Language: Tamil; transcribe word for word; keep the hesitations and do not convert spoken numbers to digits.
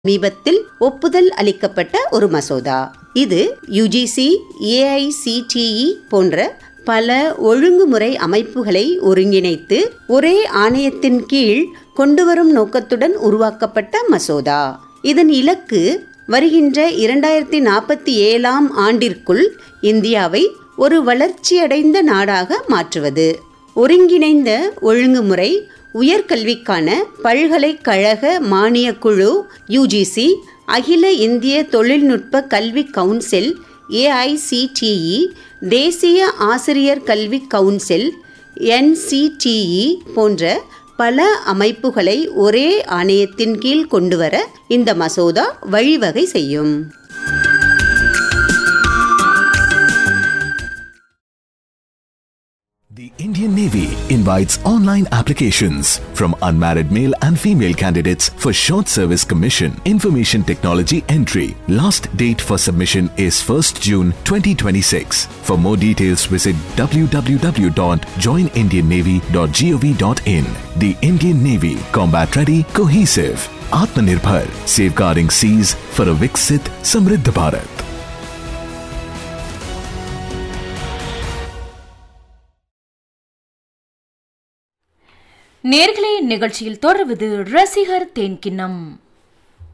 சமீபத்தில் ஒப்புதல் அளிக்கப்பட்ட ஒரு மசோதா. இது யுஜிசி, ஏஐசிடிஇ போன்ற பல ஒழுங்குமுறை அமைப்புகளை ஒருங்கிணைத்து ஒரே ஆணையத்தின் கீழ் கொண்டுவரும் நோக்கத்துடன் உருவாக்கப்பட்ட மசோதா. இதன் இலக்கு வருகின்ற இரண்டாயிரத்தி நாற்பத்தி ஏழாம் ஆண்டிற்குள் இந்தியாவை ஒரு வளர்ச்சியடைந்த நாடாக மாற்றுவது. ஒருங்கிணைந்த ஒழுங்குமுறை உயர்கல்விக்கான பல்கலைக்கழக மானியக் குழு யுஜிசி, அகில இந்திய தொழில்நுட்ப கல்வி கவுன்சில் ஏஐசிடிஇ, தேசிய ஆசிரியர் கல்வி கவுன்சில் என்சிடிஇ போன்ற பல அமைப்புகளை ஒரே ஆணையத்தின் கீழ் கொண்டுவர இந்த மசோதா வழிவகை செய்யும். The Indian Navy invites online applications from unmarried male and female candidates for short service commission information technology entry. Last date for submission is first June twenty twenty-six. For more details visit w w w dot join indian navy dot gov dot in. The Indian Navy, combat ready, cohesive, Atmanirbhar, safeguarding seas for a Viksit Samriddh Bharat. நேர்களே, நிகழ்ச்சியில் தொடர்வது ரசிகர் தேன்கிண்ணம்.